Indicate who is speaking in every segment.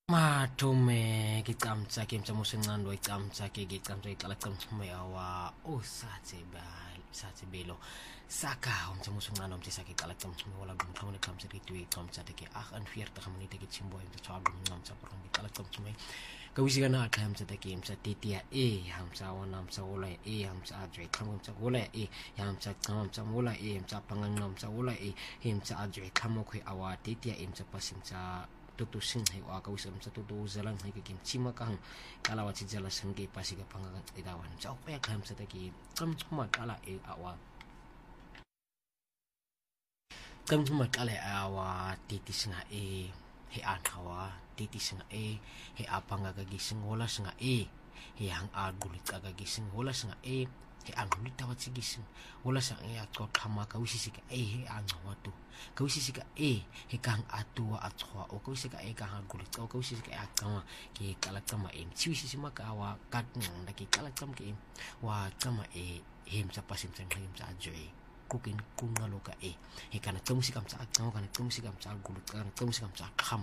Speaker 1: Madume ngicamtsa ke mtsamusenqando icamtsa ke ngicamtsa iqala camthumeyawa satsibelo saka umtsamusenqando umtisa ke qala camthumeyawa ngumxhawone camtsa ke twi camtsa ke 48 minute ke chimbo imtsathwa ngumncamtsa pro ngiqala camthume kawisikana aqhamtsa ke imtsa titia hamtsa wana mtsa wola hamtsa ajwe qhamtsa wola hamtsa qhamtsa wola mtsa panganqamtsa wola hamtsa ajwe qhamokwe awa titia imtsa pasimtsa tutu singhe wa ka usam sa tutu zalang he ke chima kang kala wa chijala sangge pasi ka panga idawan chau pa kham sa taki kam chuma kala awa kam chuma kala awa titi singa he anhawa titi singa he apanga ka gising wala singa he hang agulit ka gising wala singa he agulit tawat sigising wala sa ko khama ka usisika he anwatu kausisika he kang atua atswa o kausika kang agulit o kausika akama ke kala kama chiwisisima ka wa katnang ke kala kam ke wa kama hem sa pasim sa hem sa joy kukin kungalo ka kana kamusika sa akama kana kamusika sa agulit kana kamusika sa kam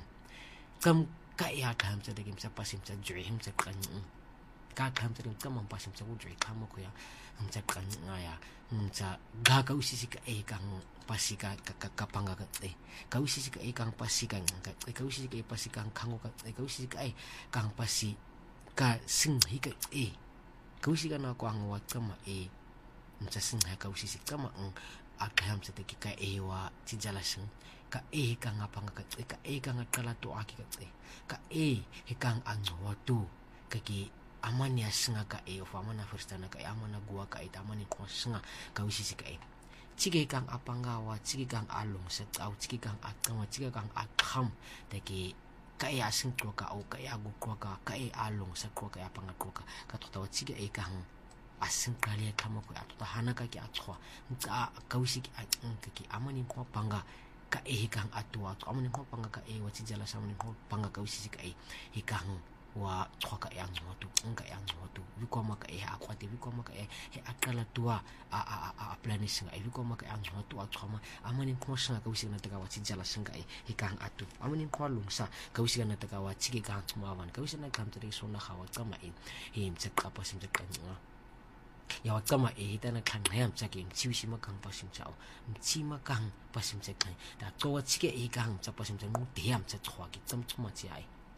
Speaker 1: ka kam sa degim sa pasim sa joy hem sa kan ka kam sa degim kam pasim sa joy kama ko ya hem sa kan ngaya sa ga kausisika kang pasika kapanga ka kausisika kang pasika ka kausisika pasika kango ka kausisika kang pasi ka singhi ka kausika na ko ang wat kama msa singha kausisika ma akham sa te ka wa tijalasang ka kang apanga ka kang kala to aki ka kang angwa tu ka ki amanya singa ka of amana firstana ka amana gua ka amani ko singa kausisika chige kang apangawa chige kang along sa tau chige kang akama chige kang akham deki kaya sing ko ka o kaya gu ko ka along sa ko kaya panga ko ka tawa chige kang asing kali kama ko atuta hana ka ki atwa nta kausiki ki amani ko panga ka kang atwa amani ko panga ka wa chijala samani ko panga kausisi ka kang wa tsoka yang ngotu nga yang ngotu vikoma ka akwate vikoma ka akala tua a planis nga vikoma ka yang ngotu atkhoma amani khosanga ka usina taka wa chijala singa kang atu amani khwalungsa ka usina taka wa chige ka tsmawan ka usina kam tari sona khawa kama him tsaka pasim tsaka nga ya wa kama tana kan hayam tsake chiwishima kang pasim tsao mchima kang pasim tsaka da to wa chige kang pasim tsaka mu diam tsakwa ki tsamtsuma chi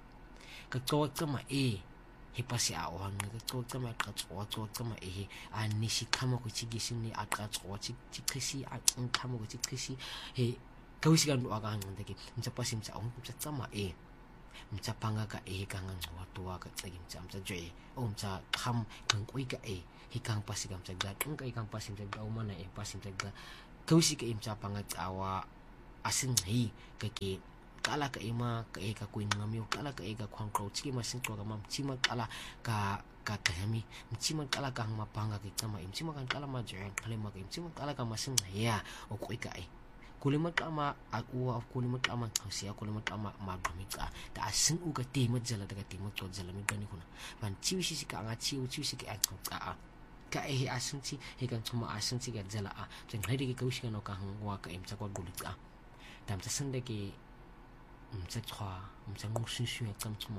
Speaker 1: ka to kama pasi awang ka to kama ka to kama anishi kama ko chigisini aka to chikisi kama ko chikisi kausigan do aga ngandake mcha pasim cha mcha kama mcha panga ka kang ngwa ka tsagim cha mcha joy mcha kham kang koi ka kang pasigam cha ga kang pasim cha ga mana pasim cha ga kausika mcha panga awa asin ka ke kala ka ima ka kuin ngamiu kala ka kwang kro chiki masin ko gamam chima kala ka kahami chima kala ka mapanga ki kama chima kan kala ma joy kala ma chima kala ka masin ya o koi ka kulima kama akwa kulima kama hausia kulima kama magmika ta asin u ka te majala daga te motso jala mi gani kuna ban chiwisi ka nga chiwisi ka ka asin chi kan chuma asin chi ga jala jen hadi ki kaushi no ka hangwa ka imcha ko gulika tam sa sande ki mcha chwa mcha ngushishu kam chuma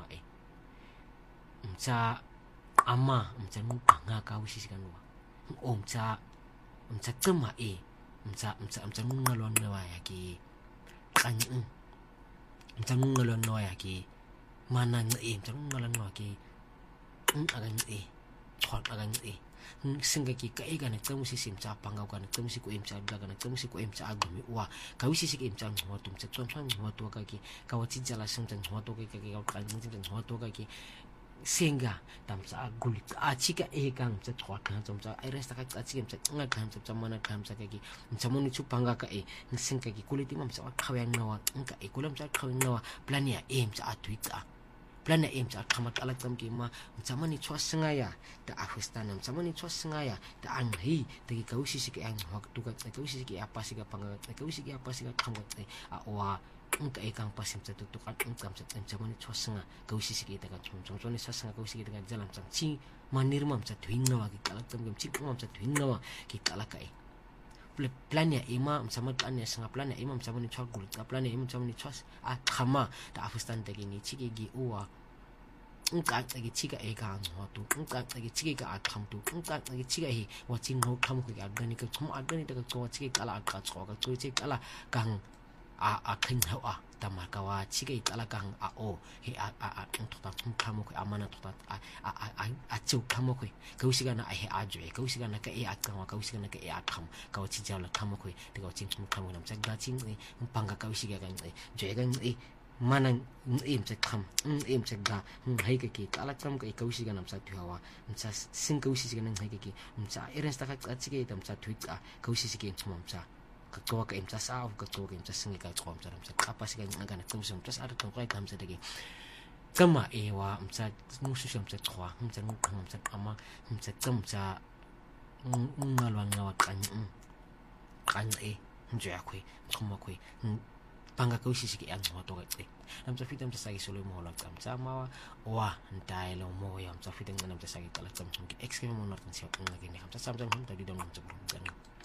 Speaker 1: mcha ama mcha nganga ka usisikanwa mcha tsama mcha ngalon nawa yaki kan mcha ngalon nawa yaki mana mcha ngalon nawa ki agan chwa agan singa ki ka na tsamusi simcha panga ka na tsamusi ko imcha daga na tsamusi ko imcha agumi wa ka wisi si imcha ngwatum tsa tsonsan ngwato ka ki ka wati jala simcha ngwato ka ki ka kan simcha ngwato ka ki singa tamsa aguli chika kang tsa thwa kan tsa resta ka chika imcha nga kan tsa mana kan tsa ka ki mcha moni chu panga ka singa ki kuliti mamsa khawang nawa nka kulam tsa khawang nawa plania imcha atwika plana cha kama kala ki ma mchamani chwa singaya ta afistana mchamani chwa singaya ta anhi ta ki kausi siki ang waktu ka kausi siki apa sika panga kausi siki apa sika kanga wa nka kang pasim cha tutuk at ngam cha mchamani chwa singa kausi siki ta ka chong ni sasanga kausi siki ta jalam chang chi manirmam cha thuing nawa ki kala ki chi ngam cha thuing nawa ki kala plan ya ima msama plan ya singa plan ya ima msama ni chwa gulu plan ya ima msama ni chwa khama da afustan de ni chike gi uwa ngqaqe ke chika e ka ngwato ngqaqe ke chike ka aqhamtu ngqaqe ke chika he watching no kham ko ya gani ka chuma agani ta ka chwa chike kala aqqa chwa ka chwa chike kala kang a khin ha tamaka wa chike kala kang a o he a thota kham ko amana thota a chu kham ko ka usiga na he a jwe ka usiga na ka e a kang ka usiga na ka e a kham ka wa chi jawla kham ko te ka ching chum kham nam cha ga ching panga ka usiga ga jwe ga manang em cha kham em cha ga hai ke kala cham ka kausi ga nam sa thuwa mcha sing kausi ga nang hai ke mcha erens ta ka chi ke tam cha thui ka kausi ke chum mcha ka to ka em cha sa ka to ka em cha sing ka chum cha mcha khapa si ga nga na kum sum cha ar ka ka kam cha de kama e wa mcha mu su sham cha thwa mcha ngu kham mcha ama mcha cham cha ngalwa ngawa kan e nje akhoi chuma khoi panga kausi ke ang mo to ka nam sa fitam sa sagi solo mo lang sa mawa wa ntai lo mo yam sa fitam nam sa sagi kala cham chum ki excuse mo na tan siya ng ngini kam sa sam sam hum ta di dong nam sa